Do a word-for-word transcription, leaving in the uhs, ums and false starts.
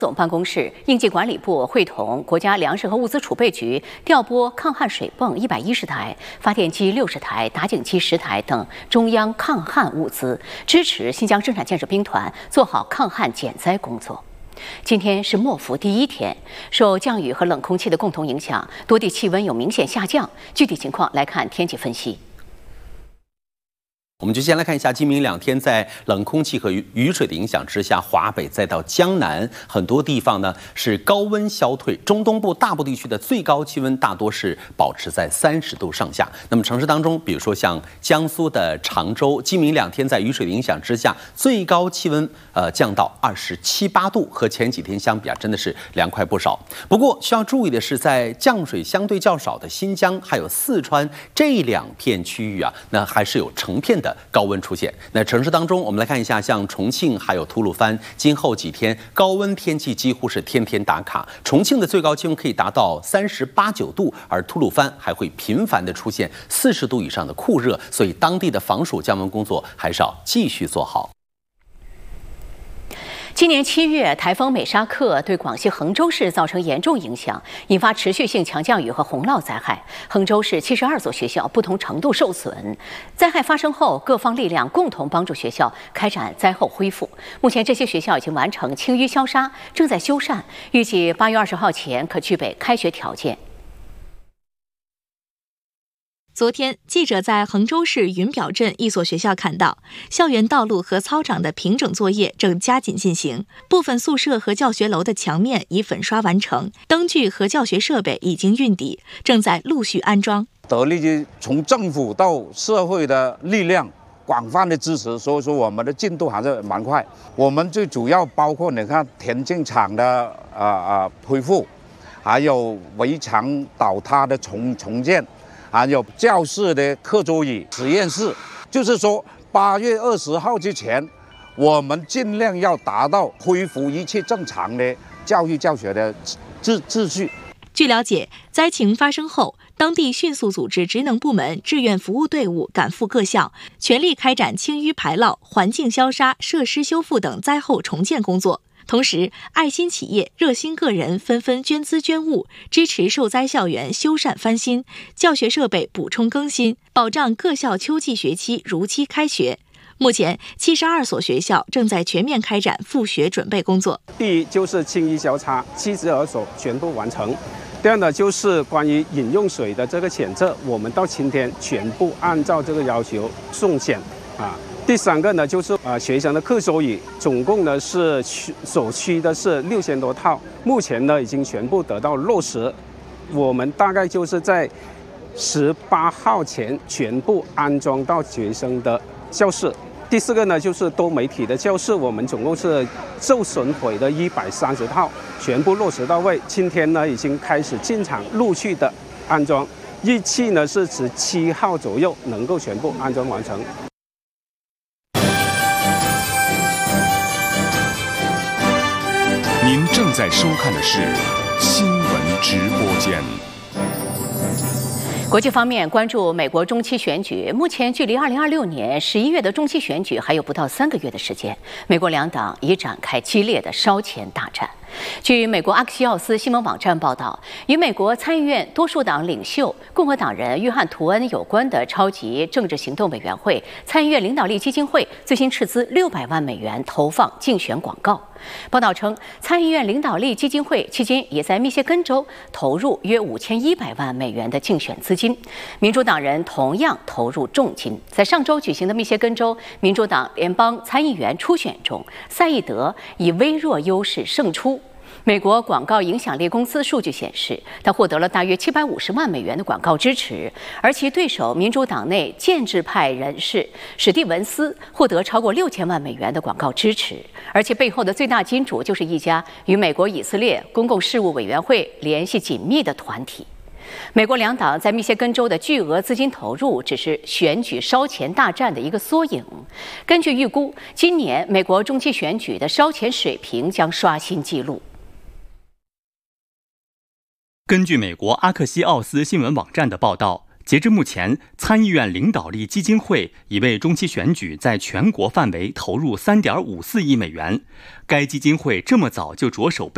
总办公室、应急管理部会同国家粮食和物资储备局调拨抗旱水泵一百一十台、发电机六十台、打井机十台等中央抗旱物资，支持新疆生产建设兵团做好抗旱减灾工作。今天是莫伏第一天，受降雨和冷空气的共同影响，多地气温有明显下降。具体情况来看天气分析。 我们就先来看一下今明两天，在冷空气和雨雨水的影响之下，华北再到江南很多地方呢是高温消退，中东部大部地区的最高气温大多是保持在三十度上下。那么城市当中，比如说像江苏的常州，今明两天在雨水的影响之下，最高气温呃降到二十七八度，和前几天相比啊，真的是凉快不少。不过需要注意的是，在降水相对较少的新疆还有四川这两片区域啊，那还是有成片的 高温出现。那城市当中，我们来看一下，像重庆还有吐鲁番，今后几天高温天气几乎是天天打卡。重庆的最高气温可以达到三十八九度，而吐鲁番还会频繁的出现四十度以上的酷热，所以当地的防暑降温工作还是要继续做好。 今年七月，台风美沙克对广西衡州市造成严重影响，引发持续性强降雨和洪涝灾害。衡州市七十二所学校不同程度受损。灾害发生后，各方力量共同帮助学校开展灾后恢复。目前，这些学校已经完成清淤消杀，正在修缮，预计八月二十号前可具备开学条件。 昨天，记者在衡州市云表镇一所学校看到，校园道路和操场的平整作业正加紧进行，部分宿舍和教学楼的墙面已粉刷完成，灯具和教学设备已经运抵，正在陆续安装。 得力于从政府到社会的力量广泛的支持，所以说我们的进度还是蛮快。我们最主要包括你看田径场的啊啊、呃、恢复，还有围墙倒塌的重重建。 还有教室的课桌椅、实验室，就是说八月二十号之前，我们尽量要达到恢复一切正常的教育教学的秩秩序。 据了解，灾情发生后，当地迅速组织职能部门、志愿服务队伍赶赴各校，全力开展清淤排涝、环境消杀、设施修复等灾后重建工作。 同时，爱心企业、热心个人纷纷捐资捐物，支持受灾校园修缮翻新、教学设备补充更新，保障各校秋季学期如期开学。目前，七十二所学校正在全面开展复学准备工作。 第一就是清淤消杀，七十二所全部完成。第二呢，就是关于饮用水的这个检测，我们到今天全部按照这个要求送检啊。 第三个呢，就是呃学生的课桌椅，总共呢是所需的是六千多套，目前呢已经全部得到落实，我们大概就是在十八号前全部安装到学生的教室。第四个呢，就是多媒体的教室，我们总共是受损毁的一百三十套，全部落实到位。今天呢已经开始进场陆续的安装，预计呢是十七号左右能够全部安装完成。 您正在收看的是新闻直播间。 国际方面，关注美国中期选举。目前距离二零二六年十一月的中期选举还有不到三个月的时间，美国两党已展开激烈的烧钱大战。据美国阿克西奥斯新闻网站报道，与美国参议院多数党领袖共和党人约翰·图恩有关的超级政治行动委员会参议院领导力基金会最新斥资六百万美元投放竞选广告。报道称，参议院领导力基金会期间也在密歇根州投入约五千一百万美元的竞选资金。民主党人同样投入重金。在上周举行的密歇根州民主党联邦参议员初选中，赛义德以微弱优势胜出。 美国广告影响力公司数据显示，他获得了大约七百五十万美元的广告支持，而其对手民主党内建制派人士史蒂文斯获得超过六千万美元的广告支持，而其背后的最大金主就是一家与美国以色列公共事务委员会联系紧密的团体。美国两党在密歇根州的巨额资金投入，只是选举烧钱大战的一个缩影。根据预估，今年美国中期选举的烧钱水平将刷新纪录。 根据美国阿克西奥斯新闻网站的报道，截至目前，参议院领导力基金会已为中期选举在全国范围投入 三点五四亿美元。该基金会这么早就着手备